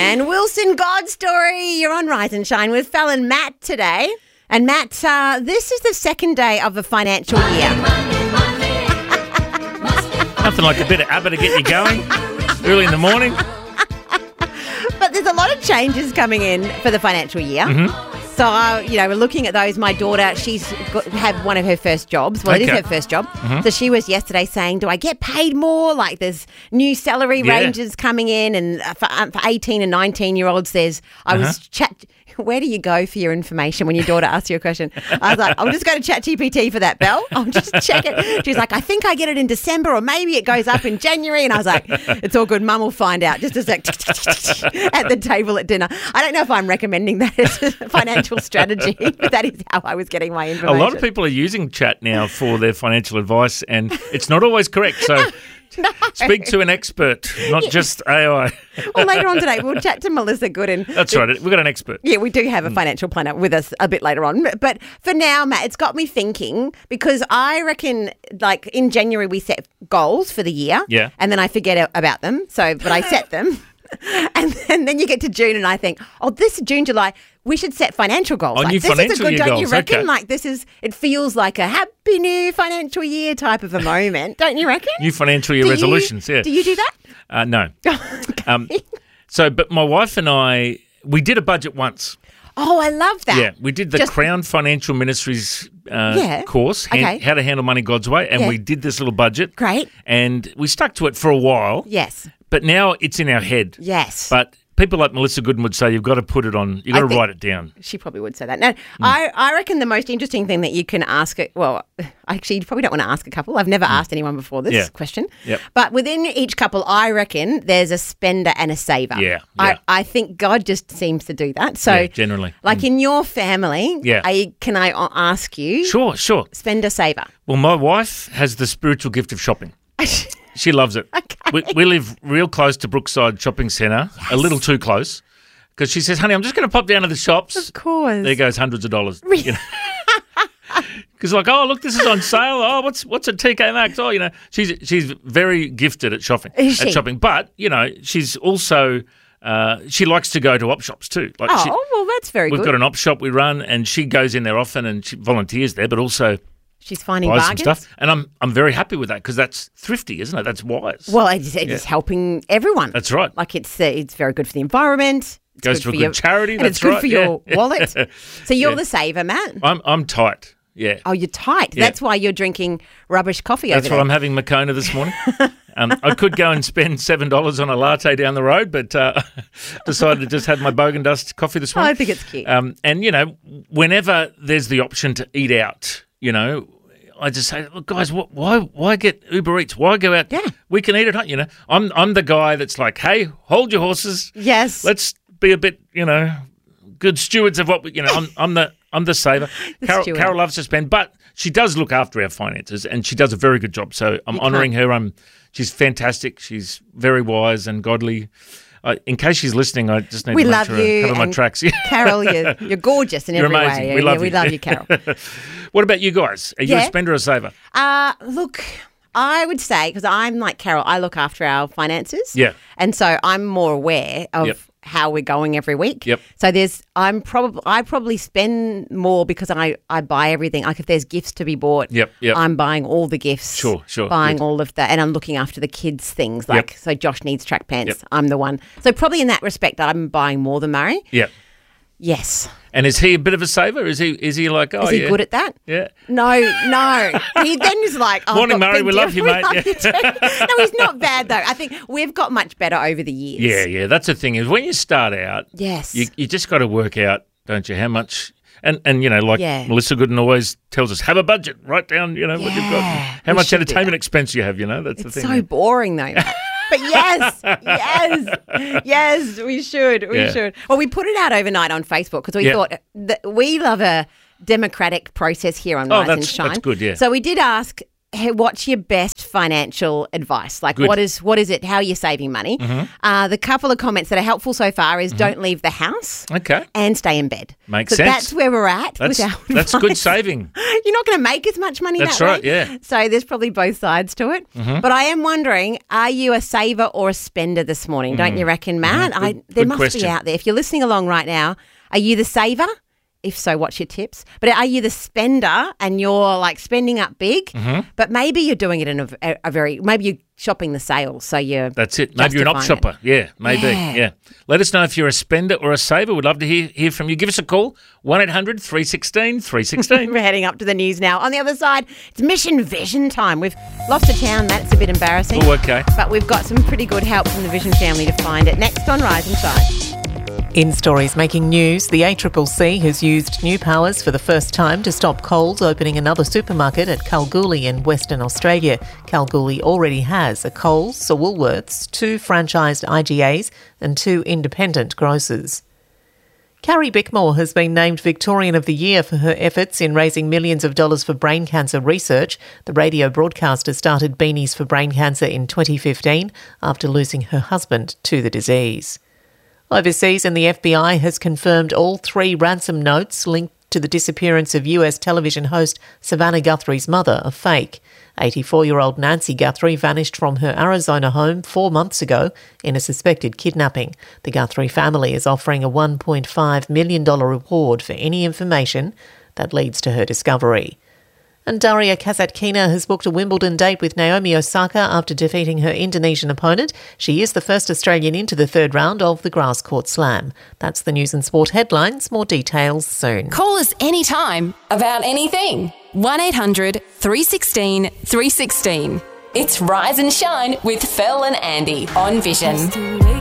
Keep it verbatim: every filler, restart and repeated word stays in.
And Wilson God Story, you're on Rise and Shine with Fel and Matt today. And Matt, uh, this is the second day of the financial year. Nothing like a bit of ABBA to get you going early in the morning. But there's a lot of changes coming in for the financial year. Mm-hmm. So, uh, you know, we're looking at those. My daughter, she's got, had one of her first jobs. Well, Okay. it is her first job. Mm-hmm. So she was yesterday saying, do I get paid more? Like there's new salary Yeah. ranges coming in. And for, um, for eighteen and nineteen-year-olds, there's, I Uh-huh. was chat... Where do you go for your information when your daughter asks you a question? I was like, I'll just go to ChatGPT for that, Belle. I'll just check it. She's like, I think I get it in December or maybe it goes up in January. And I was like, it's all good. Mum will find out. Just a sec at the table at dinner. I don't know if I'm recommending that as a financial strategy, but that is how I was getting my A information. lot of people are using chat now for their financial advice, and it's not always correct. So No. speak to an expert, not just A I. Well, later on today, we'll chat to Melissa Gooden. That's right. We've got an expert. Yeah, we do have a financial planner with us a bit later on. But for now, Matt, it's got me thinking because I reckon like in January we set goals for the year. Yeah. And then I forget about them. So, but I set them. And then, and then you get to June and I think, oh, this June, July, we should set financial goals. Oh, like, new this financial is a good, year don't you goals, reckon? okay. Like this is, it feels like a happy new financial year type of a moment, don't you reckon? New financial year Do you- resolutions, yeah. Do you do that? Uh, no. Okay. Um, so, but my wife and I, we did a budget once. Oh, I love that. Yeah, we did the Just- Crown Financial Ministries uh, Yeah. course, Han- Okay. How to Handle Money God's Way, and Yeah. we did this little budget. Great. And we stuck to it for a while, Yes. but now it's in our head. Yes. But people like Melissa Gooden would say you've got to put it on, you've got I to think- write it down. She probably would say that. No, I, I reckon the most interesting thing that you can ask, well, actually, you probably don't want to ask a couple. I've never asked anyone before this Yeah. question. Yep. But within each couple, I reckon there's a spender and a saver. Yeah, I, yeah. I think God just seems to do that. So, Yeah, generally. like in your family, Yeah. I, can I a- ask you, Sure, sure. spender, saver? Well, my wife has the spiritual gift of shopping. She loves it. Okay. We, we live real close to Brookside Shopping Centre, a little too close, because she says, honey, I'm just going to pop down to the shops. Of course. There goes hundreds of dollars. You know? Because like, oh, look, this is on sale. Oh, what's what's a T K Maxx? Oh, you know, she's she's very gifted at shopping. Is At she? shopping, but you know, she's also uh, she likes to go to op shops too. Like Oh, she, well, that's very we've good. got an op shop we run, and she goes in there often, and she volunteers there, but also She's finding buys bargains. some stuff. And I'm I'm very happy with that because that's thrifty, isn't it? That's wise. Well, it's, it's helping everyone. That's right. Like it's uh, it's very good for the environment. It's Goes good to a for good your, charity, and it's that's good right, for yeah. your wallet. So you're Yeah. the saver, Matt. I'm I'm tight. Yeah. Oh, you're tight. Yeah. That's why you're drinking rubbish coffee That's over what there. I'm having Makona this morning. um, I could go and spend seven dollars on a latte down the road, but uh, decided to just have my Bogan Dust coffee this morning. I think it's cute. Um, and, you know, whenever there's the option to eat out, you know, I just say, look, guys, wh- why why get Uber Eats? Home? Why go out? Yeah. We can eat at home, you know. I'm, I'm the guy that's like, hey, hold your horses. Yes. Let's be a bit, you know, good stewards of what we, you know, I'm, I'm the I'm the saver. The Carol, steward. Carol loves to spend, but she does look after our finances and she does a very good job. So I'm You honouring her. I'm she's fantastic. She's very wise and godly. Uh, in case she's listening, I just need We to make love sure you I cover my and tracks. Carol, you're, you're gorgeous in You're every amazing. way. We Yeah, love we you. love you, Carol. What about you guys? Are you Yeah. a spender or a saver? Uh, look, I would say, because I'm like Carol, I look after our finances. Yeah. And so I'm more aware of Yep. how we're going every week. Yep. So there's, I'm probably, I probably spend more because I, I buy everything. Like if there's gifts to be bought, Yep, yep. I'm buying all the gifts. Sure, sure, Buying good. all of that. And I'm looking after the kids' things. Like, Yep. so Josh needs track pants. Yep. I'm the one. So probably in that respect, I'm buying more than Murray. Yeah. Yes. And is he a bit of a saver? Is he is he like, oh, Is he yeah. good at that? Yeah. No, no. He then is like, oh, Morning, I've got Murray. big We love deal- you, we mate. love Yeah. you too. No, he's not bad though. I think we've got much better over the years. Yeah, yeah. That's the thing is when you start out, Yes. you, you just got to work out, don't you, how much. And, and you know, like Yeah. Melissa Gooden always tells us, have a budget. Write down, you know, what you've got. Yeah, How we much should do entertainment that. expense you have, you know. That's It's the thing. so boring though. But yes, yes, yes, we should. We Yeah. should. Well, we put it out overnight on Facebook because we Yeah. thought that we love a democratic process here on Oh, Rise and that's- Shine. that's good, yeah. So we did ask hey, what's your best financial advice? Like, Good. what is what is it? How are you saving money? Mm-hmm. Uh, the couple of comments that are helpful so far is don't leave the house Okay. and stay in bed. Makes so sense. That's where we're at That's, with our that's advice. good saving. You're not going to make as much money That's that right, way. yeah. So there's probably both sides to it. Mm-hmm. But I am wondering, are you a saver or a spender this morning? Don't you reckon, Matt? Mm-hmm. I, Good- there good must question. be out there. If you're listening along right now, are you the saver? If so, what's your tips? But are you the spender and you're like spending up big, Mm-hmm. but maybe you're doing it in a, a, a very, maybe you're shopping the sales. So you're That's it. Maybe you're an op justifying shopper. Yeah, maybe. Yeah. Yeah. Let us know if you're a spender or a saver. We'd love to hear, hear from you. Give us a call, one eight hundred three one six three one six. We're heading up to the news now. On the other side, it's Mission Vision time. We've lost a town. That's a bit embarrassing. Oh, okay. But we've got some pretty good help from the Vision family to find it. Next on Rise and Shine. In stories making news, the A C C C has used new powers for the first time to stop Coles opening another supermarket at Kalgoorlie in Western Australia. Kalgoorlie already has a Coles, a Woolworths, two franchised I G As and two independent grocers. Carrie Bickmore has been named Victorian of the Year for her efforts in raising millions of dollars for brain cancer research. The radio broadcaster started Beanies for Brain Cancer in twenty fifteen after losing her husband to the disease. Overseas, and the F B I has confirmed all three ransom notes linked to the disappearance of U S television host Savannah Guthrie's mother are fake. eighty-four-year-old Nancy Guthrie vanished from her Arizona home four months ago in a suspected kidnapping. The Guthrie family is offering a one point five million dollars reward for any information that leads to her discovery. And Daria Kasatkina has booked a Wimbledon date with Naomi Osaka after defeating her Indonesian opponent. She is the first Australian into the third round of the Grass Court Slam. That's the news and sport headlines. More details soon. Call us anytime about anything. one eight hundred three one six three one six. It's Rise and Shine with Fel and Andy on Vision.